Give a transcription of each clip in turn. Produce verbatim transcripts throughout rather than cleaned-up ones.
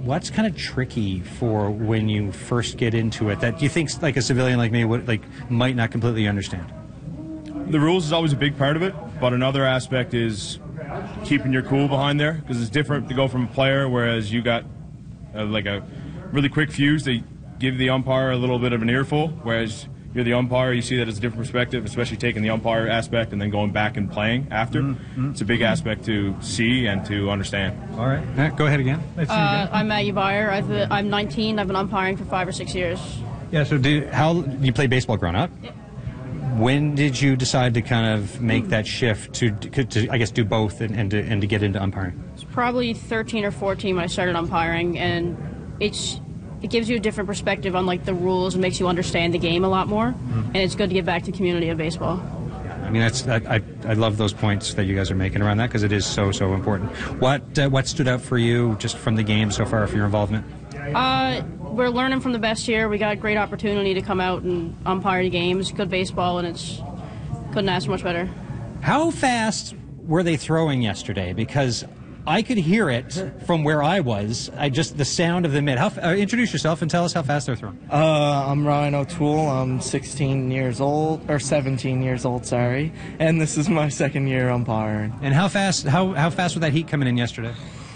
what's kind of tricky for when you first get into it that you think, like a civilian like me, would like might not completely understand? The rules is always a big part of it, but another aspect is keeping your cool behind there, because it's different to go from a player, whereas you got uh, like a really quick fuse to give the umpire a little bit of an earful, whereas you're the umpire, you see that as a different perspective, especially taking the umpire aspect and then going back and playing after. Mm-hmm. It's a big aspect to see and to understand. All right. Matt, go ahead again. Uh, I'm Maggie Byer. I've, uh, I'm nineteen. I've been umpiring for five or six years. Yeah, so do, how you played baseball growing up? Yeah. When did you decide to kind of make that shift to, to I guess, do both and, and, to, and to get into umpiring? It's probably thirteen or fourteen when I started umpiring, and it's it gives you a different perspective on like the rules and makes you understand the game a lot more. Mm-hmm. And it's good to get back to the community of baseball. I mean, that's I, I, I love those points that you guys are making around that, because it is so so important. What uh, what stood out for you just from the game so far for your involvement? Uh, we're learning from the best here. We got a great opportunity to come out and umpire the games. Good baseball, and it's couldn't ask much better. How fast were they throwing yesterday? Because I could hear it from where I was. I just the sound of the mitt. How uh, introduce yourself and tell us how fast they're throwing. Uh, I'm Ryan O'Toole. I'm sixteen years old, or seventeen years old, sorry. And this is my second year umpiring. And how fast? How how fast was that heat coming in yesterday?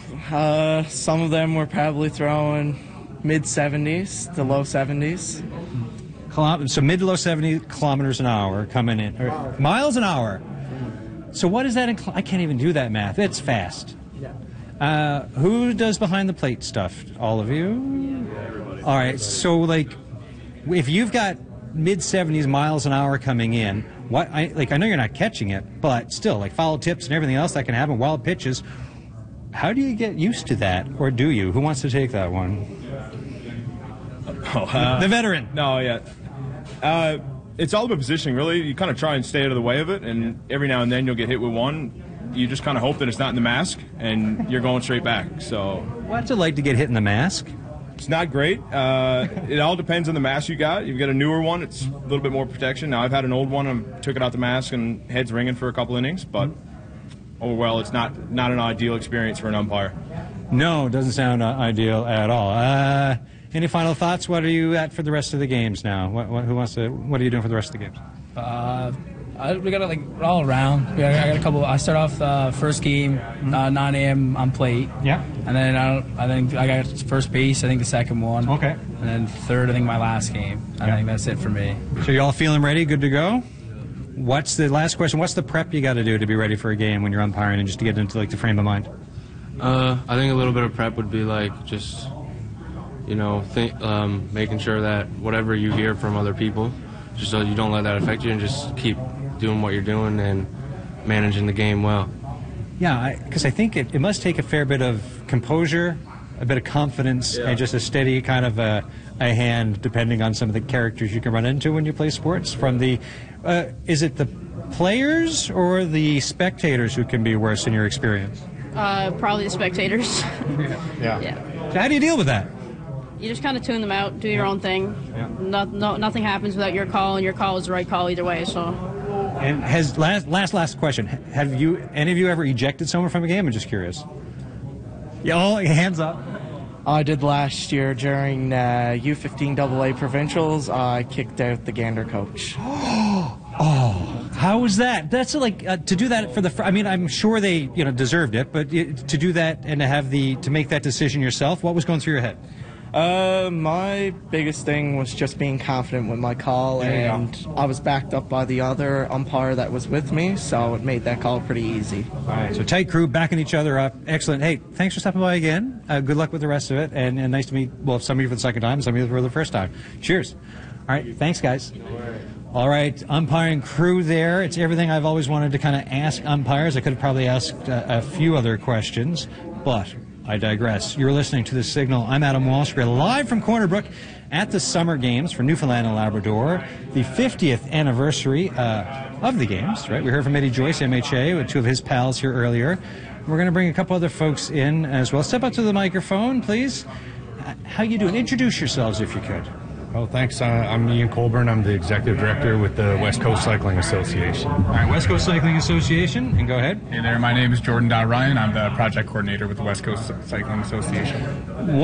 Uh, some of them were probably throwing mid seventies to low seventies. So mid to low seventy kilometers an hour coming in, or miles an hour. So what is that in? I can't even do that math. It's fast. Uh, who does behind the plate stuff? All of you? All right. So like, if you've got mid seventies miles an hour coming in, what? I like. I know you're not catching it, but still, like foul tips and everything else that can happen, wild pitches. How do you get used to that, or do you? Who wants to take that one? Oh, uh, the veteran. No, yeah. Uh, it's all about positioning, really. You kind of try and stay out of the way of it, and every now and then you'll get hit with one. You just kind of hope that it's not in the mask, and you're going straight back. So, what's it like to get hit in the mask? It's not great. Uh, it all depends on the mask you got. You've got a newer one, it's a little bit more protection. Now, I've had an old one, I took it out the mask, and head's ringing for a couple innings, but oh well, it's not not an ideal experience for an umpire. No, it doesn't sound uh, ideal at all. Uh, any final thoughts? What are you at for the rest of the games now? What, what, who wants to? What are you doing for the rest of the games? Uh, I, we got it like all around. We got, I got a couple. I start off uh, first game uh, nine a.m. on plate. Yeah. And then I, don't, I think I got first base. I think the second one. Okay. And then third, I think my last game. I yeah. think that's it for me. So you all feeling ready? Good to go? What's the last question? What's the prep you got to do to be ready for a game when you're umpiring and just to get into like the frame of mind? Uh, I think a little bit of prep would be like just, you know, think, um, making sure that whatever you hear from other people, just so you don't let that affect you, and just keep doing what you're doing and managing the game well. Yeah, because I, I think it, it must take a fair bit of composure, a bit of confidence, yeah. and just a steady kind of a, a hand, depending on some of the characters you can run into when you play sports. From the, uh, is it the players or the spectators who can be worse in your experience? Uh, probably the spectators. yeah. yeah. yeah. So how do you deal with that? You just kind of tune them out, do your own thing. Yeah. No, no, nothing happens without your call, and your call is the right call either way. So. And has last last last question? Have you any of you ever ejected someone from a game? I'm just curious. Yeah, all hands up. I did last year during uh, U fifteen double A provincials. I kicked out the Gander coach. Oh, how was that? That's like uh, to do that for the. Fr- I mean, I'm sure they you know deserved it, but it, to do that and to have the to make that decision yourself, what was going through your head? Uh, my biggest thing was just being confident with my call, there and I was backed up by the other umpire that was with me, so it made that call pretty easy. All right, so tight crew, backing each other up. Excellent. Hey, thanks for stopping by again. Uh, good luck with the rest of it, and, and nice to meet, well, some of you for the second time, some of you for the first time. Cheers. All right, thanks, guys. All right, umpiring crew there. It's everything I've always wanted to kind of ask umpires. I could have probably asked uh, a few other questions, but I digress. You're listening to The Signal. I'm Adam Walsh. We're live from Corner Brook at the Summer Games for Newfoundland and Labrador, the fiftieth anniversary uh, of the games, right? We heard from Eddie Joyce, M H A, with two of his pals here earlier. We're going to bring a couple other folks in as well. Step up to the microphone, please. Uh, how you doing? Introduce yourselves if you could. Oh, thanks. Uh, I'm Ian Colburn. I'm the executive director with the West Coast Cycling Association. All right, West Coast Cycling Association, and go ahead. Hey there, my name is Jordan Ryan. I'm the project coordinator with the West Coast Cycling Association.